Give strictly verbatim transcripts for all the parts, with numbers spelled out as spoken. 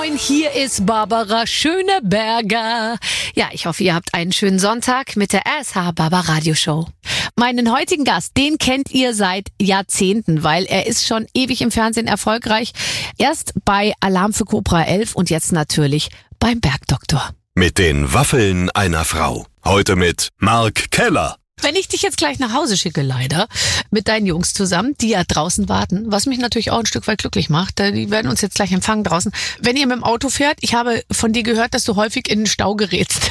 Hier ist Barbara Schöneberger. Ja, ich hoffe, ihr habt einen schönen Sonntag mit der R S H Barbara Radioshow. Meinen heutigen Gast, den kennt ihr seit Jahrzehnten, weil er ist schon ewig im Fernsehen erfolgreich. Erst bei Alarm für Cobra elf und jetzt natürlich beim Bergdoktor. Mit den Waffeln einer Frau. Heute mit Mark Keller. Wenn ich dich jetzt gleich nach Hause schicke, leider, mit deinen Jungs zusammen, die ja draußen warten, was mich natürlich auch ein Stück weit glücklich macht, die werden uns jetzt gleich empfangen draußen. Wenn ihr mit dem Auto fährt, ich habe von dir gehört, dass du häufig in den Stau gerätst.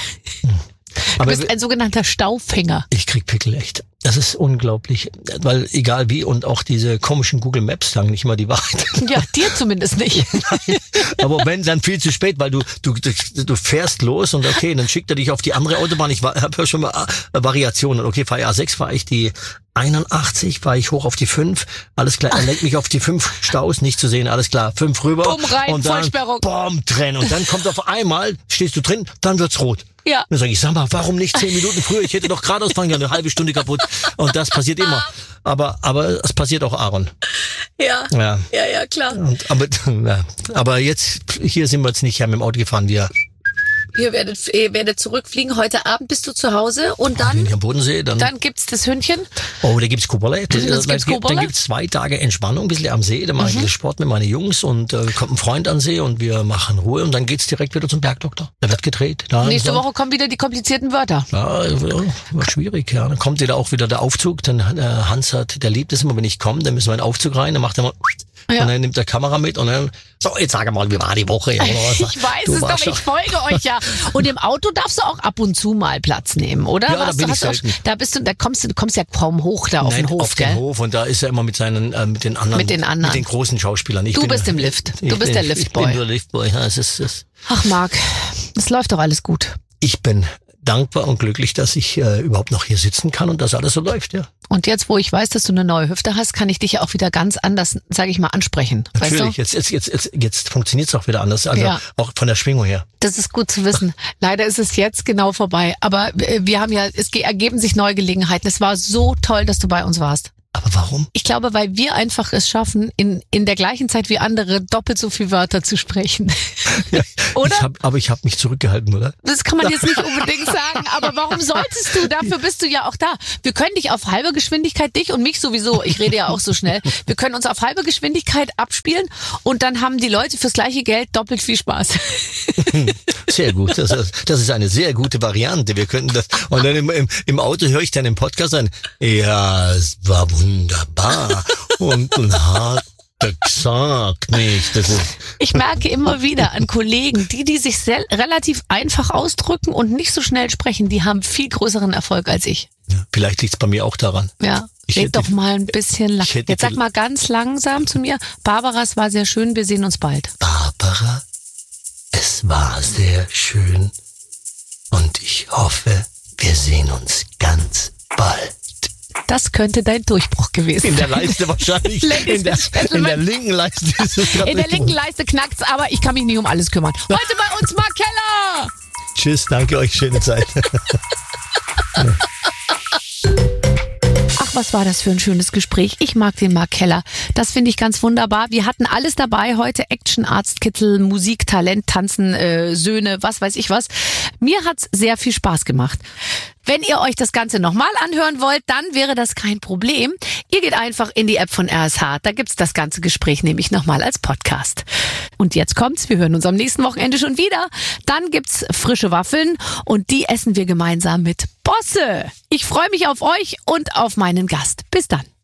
Du Aber bist ein sogenannter Staufänger. Ich krieg Pickel, echt. Das ist unglaublich, weil egal wie und auch diese komischen Google Maps sagen nicht immer die Wahrheit. Ja, dir zumindest nicht. Nein, aber wenn, dann viel zu spät, weil du du du fährst los und okay, dann schickt er dich auf die andere Autobahn. Ich habe ja schon mal Variationen. Okay, fahre A sechs, fahre ich die einundachtzig, fahre ich hoch auf die fünf. Alles klar, er lenkt mich auf die fünf Staus, nicht zu sehen, alles klar, fünf rüber. Bumm rein, und dann Vollsperrung. Bumm, drin. Und dann kommt auf einmal, stehst du drin, dann wird's rot. Ja. Dann sage ich, sag mal, warum nicht zehn Minuten früher? Ich hätte doch geradeaus fahren können, eine halbe Stunde kaputt. Und das passiert immer. Aber aber es passiert auch Aaron. Ja, Ja, ja, ja, klar. und, aber, ja. aber jetzt, hier sind wir jetzt nicht mit dem Auto gefahren, wir Ihr werdet, ihr werdet zurückfliegen. Heute Abend bist du zu Hause und sind dann, hier am Bodensee. Dann, dann gibt's das Hündchen. oh, da gibt's Kuberle. Das, Das gibt's dann, Kuberle? dann gibt's zwei Tage Entspannung, ein bisschen am See. Da mache ich ein bisschen Sport mit meinen Jungs und äh, kommt ein Freund an See und wir machen Ruhe und dann geht's direkt wieder zum Bergdoktor. Da wird gedreht. Da Nächste so. Woche kommen wieder die komplizierten Wörter. Ja, wird schwierig, ja. Dann kommt wieder auch wieder der Aufzug. Dann äh, Hans hat, der liebt es immer, wenn ich komme, dann müssen wir in den Aufzug rein, dann macht er mal Ja. und dann nimmt er Kamera mit und dann, so, jetzt sag mal, wie war die Woche? Ja, Ich weiß du es doch, warst ich folge euch ja. Und im Auto darfst du auch ab und zu mal Platz nehmen, oder? Ja, da Warst bin du, ich hast du auch- selten. Da bist du, da kommst du, du kommst ja kaum hoch da auf Nein, den Hof, auf gell? den Hof und da ist er immer mit seinen, äh, mit den anderen, Mit den anderen. mit den großen Schauspielern. Ich Du bin, bist im Lift. Du ich bist bin, der Ich Liftboy. bin der Liftboy. Ja, es ist, es, Ach Marc, es läuft doch alles gut. ich bin dankbar und glücklich, dass ich äh, überhaupt noch hier sitzen kann und dass alles so läuft, ja. Und jetzt, wo ich weiß, dass du eine neue Hüfte hast, kann ich dich ja auch wieder ganz anders, sage ich mal, ansprechen. Natürlich, Weißt du? jetzt, jetzt, jetzt, jetzt, jetzt funktioniert's auch wieder anders, also Ja. auch von der Schwingung her. Das ist gut zu wissen. Leider ist es jetzt genau vorbei. Aber äh, wir haben ja, es ge- ergeben sich neue Gelegenheiten. Es war so toll, dass du bei uns warst. Aber warum? Ich glaube, weil wir einfach es schaffen, in, in der gleichen Zeit wie andere doppelt so viel Wörter zu sprechen. Ja, Oder? Ich hab, aber ich habe mich zurückgehalten, oder? Das kann man jetzt nicht unbedingt sagen, aber warum solltest du? Dafür bist du ja auch da. Wir können dich auf halbe Geschwindigkeit, dich und mich sowieso, ich rede ja auch so schnell, wir können uns auf halbe Geschwindigkeit abspielen und dann haben die Leute fürs gleiche Geld doppelt viel Spaß. Sehr gut, das ist, das ist eine sehr gute Variante. Wir könnten das, und dann im, im, im Auto höre ich dann im Podcast an, ja, es war wunderbar und ein hat er gesagt nicht. Das ist, Ich merke immer wieder an Kollegen, die, die sich sehr, relativ einfach ausdrücken und nicht so schnell sprechen, die haben viel größeren Erfolg als ich. ja, vielleicht liegt's bei mir auch daran. Ja, Ich red hätte- doch mal ein bisschen lang. ich hätte Jetzt sag viel- mal ganz langsam zu mir. Barbara, es war sehr schön, wir sehen uns bald. Barbara, es war sehr schön und ich hoffe, wir sehen uns ganz bald. Das könnte dein Durchbruch gewesen In der sein. Leiste wahrscheinlich. Ladies In der, and Gentlemen. in der linken Leiste ist es gerade In der richtig. linken Leiste knackt's, aber ich kann mich nicht um alles kümmern. Heute bei uns Marc Keller! Tschüss, danke euch, schöne Zeit. Ach, was war das für ein schönes Gespräch. Ich mag den Marc Keller. Das finde ich ganz wunderbar. Wir hatten alles dabei heute. Action, Arztkittel, Musik, Talent, Tanzen, äh, Söhne, was weiß ich was. Mir hat's sehr viel Spaß gemacht. Wenn ihr euch das Ganze nochmal anhören wollt, dann wäre das kein Problem. Ihr geht einfach in die App von R S H. Da gibt's das ganze Gespräch nämlich nochmal als Podcast. Und jetzt kommt's. Wir hören uns am nächsten Wochenende schon wieder. Dann gibt's frische Waffeln und die essen wir gemeinsam mit Bosse. Ich freue mich auf euch und auf meinen Gast. Bis dann.